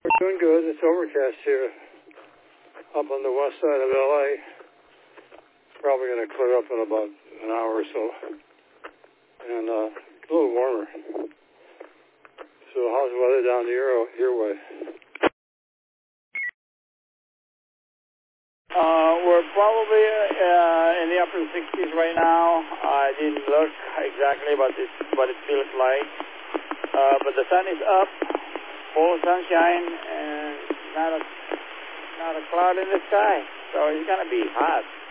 We're doing good. It's overcast here up on the west side of L.A. Probably going to clear up in about an hour or so. And a little warmer. So how's the weather down your way? We're probably in the upper 60s right now. I didn't look exactly what it feels like. But the sun is up, full sunshine, and not a cloud in the sky. So it's going to be hot.